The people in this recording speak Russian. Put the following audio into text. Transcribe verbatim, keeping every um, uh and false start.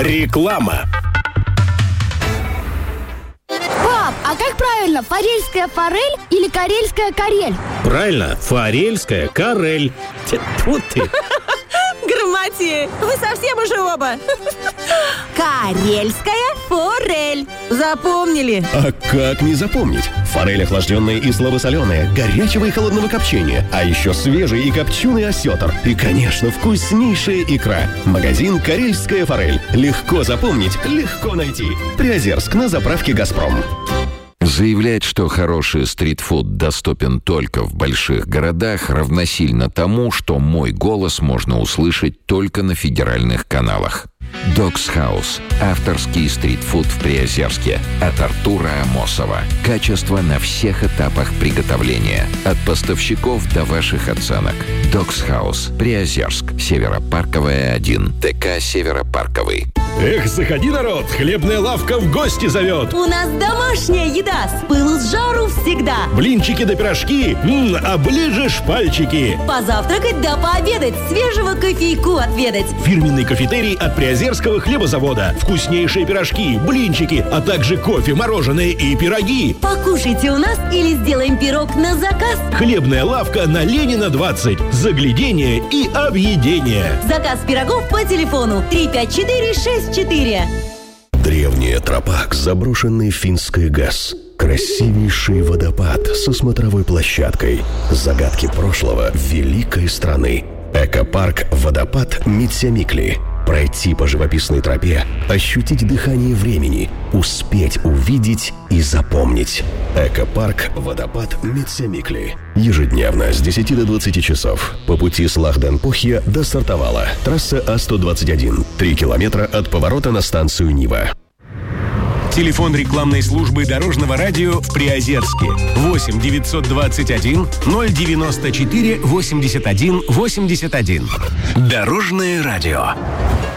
Реклама. Пап, а как правильно, форельская форель или карельская карель? Правильно, форельская карель. Тьфу ты. Грамотеи, вы совсем уже оба. Карельская форель. Запомнили? А как не запомнить? Форель охлажденная и слабосоленая, горячего и холодного копчения, а еще свежий и копченый осетр. И, конечно, вкуснейшая икра. Магазин «Карельская форель». Легко запомнить, легко найти. Приозерск, на заправке «Газпром». Заявлять, что хороший стритфуд доступен только в больших городах, равносильно тому, что мой голос можно услышать только на федеральных каналах. Dog's House. Авторский стритфуд в Приозерске. От Артура Амосова. Качество на всех этапах приготовления. От поставщиков до ваших оценок. Dog's House. Приозерск. Северопарковая, один. ТК Северопарковый. Эх, заходи, народ, хлебная лавка в гости зовет. У нас домашняя еда, с пылу с жару всегда. Блинчики да пирожки, м-м, оближешь пальчики. Позавтракать да пообедать, свежего кофейку отведать. Фирменный кафетерий от Приозерского хлебозавода. Вкуснейшие пирожки, блинчики, а также кофе, мороженое и пироги. Покушайте у нас или сделаем пирог на заказ. Хлебная лавка на Ленина, двадцать. Заглядение и объедение. Заказ пирогов по телефону три пять четыре шесть четыре. Древняя тропа к заброшенной Финской ГЭС. Красивейший водопад со смотровой площадкой. Загадки прошлого великой страны. Экопарк «Водопад Митсямикли». Пройти по живописной тропе, ощутить дыхание времени, успеть увидеть и запомнить. Экопарк «Водопад Митсямикли». Ежедневно с десяти до двадцати часов. По пути с Лахден-Похья до Сартовала. Трасса А сто двадцать один. Три километра от поворота на станцию Нива. Телефон рекламной службы Дорожного радио в Приозерске. восемь девятьсот двадцать один ноль девяносто четыре восемьдесят один восемьдесят один. Дорожное радио.